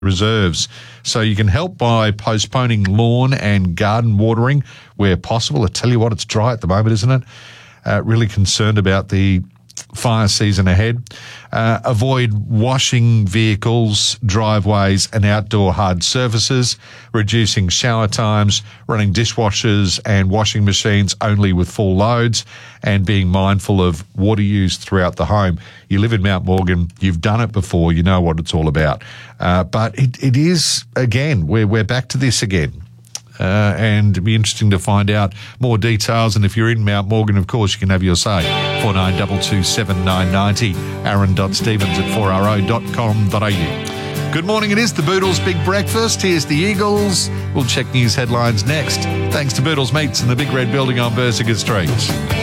reserves. So you can help by postponing lawn and garden watering where possible. I tell you what, it's dry at the moment, isn't it? Really concerned about the fire season ahead. Avoid washing vehicles, driveways and outdoor hard surfaces, reducing shower times, running dishwashers and washing machines only with full loads, and being mindful of water use throughout the home. You live in Mount Morgan, you've done it before, you know what it's all about. But it is, again, we're back to this again. And it'd be interesting to find out more details. And if you're in Mount Morgan, of course, you can have your say. 4922 7990, aaron.stevens@4ro.com.au. Good morning, it is the Boodles Big Breakfast. Here's the Eagles. We'll check news headlines next. Thanks to Boodles Meats in the Big Red Building on Bersiger Street.